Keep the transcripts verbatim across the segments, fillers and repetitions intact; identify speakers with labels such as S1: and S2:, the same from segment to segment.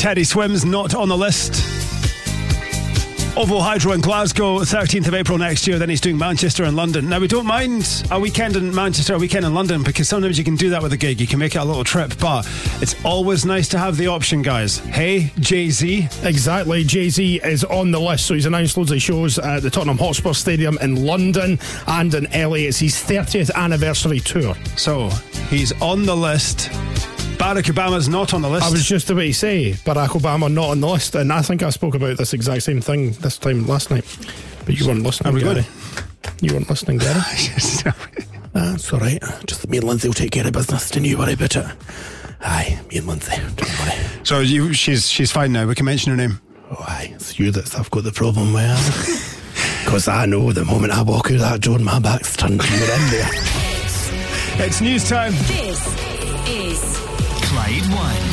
S1: Teddy Swims not on the list. OVO Hydro in Glasgow, thirteenth of April next year. Then he's doing Manchester and London. Now, we don't mind a weekend in Manchester, a weekend in London, because sometimes you can do that with a gig. You can make it a little trip, but it's always nice to have the option, guys. Hey, Jay-Z.
S2: Exactly. Jay-Z is on the list. So he's announced loads of shows at the Tottenham Hotspur Stadium in London and in L A. It's his thirtieth anniversary tour.
S1: So he's on the list. Barack Obama's not on the list.
S2: I was just about to say Barack Obama not on the list, and I think I spoke about this exact same thing this time last night, but you weren't listening.
S1: Are we
S2: Gary.
S1: good?
S2: You weren't listening, Gary. That's alright. Just me and Lindsay will take care of business. Don't you worry about it. Aye, me and Lindsay, don't worry.
S1: So you, she's she's fine now. We can mention her name.
S2: Oh aye, it's you that I've got the problem with. Because I know the moment I walk out that door, my back's turned. You're in there.
S1: It's news time.
S3: This is
S4: Clyde One.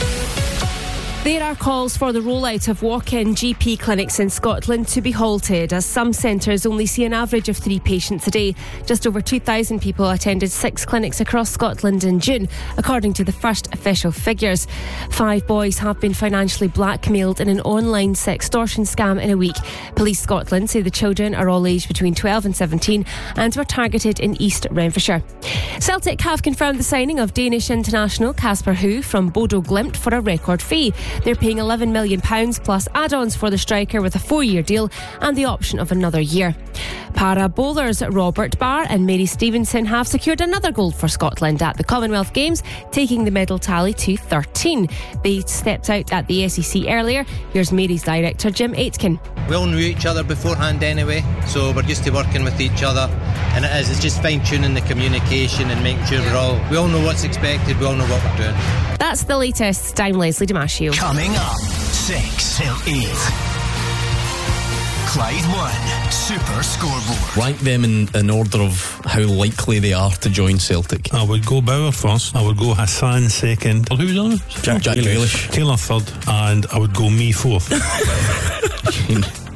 S3: There are calls for the rollout of walk-in G P clinics in Scotland to be halted, as some centres only see an average of three patients a day. Just over two thousand people attended six clinics across Scotland in June, according to the first official figures. Five boys have been financially blackmailed in an online sextortion scam in a week. Police Scotland say the children are all aged between twelve and seventeen and were targeted in East Renfrewshire. Celtic have confirmed the signing of Danish international Kasper Hu from Bodo Glimt for a record fee. They're paying eleven million pounds plus add-ons for the striker with a four-year deal and the option of another year. Para bowlers Robert Barr and Mary Stevenson have secured another gold for Scotland at the Commonwealth Games, taking the medal tally to thirteen. They stepped out at the S E C earlier. Here's Mary's director Jim Aitken.
S5: We all knew each other beforehand anyway, so we're used to working with each other, and it is, it's just fine-tuning the communication and making sure we're all, we all know what's expected, we all know what we're doing.
S3: That's the latest. I'm Leslie Damasio.
S4: Coming up, six till eight. Clyde One Super Scoreboard.
S6: Rank them in, in order of how likely they are to join Celtic.
S7: I would go Bauer first. I would go Hassan second. Who's on it?
S6: Jack, Jack Grealish.
S7: Taylor third. And I would go me fourth.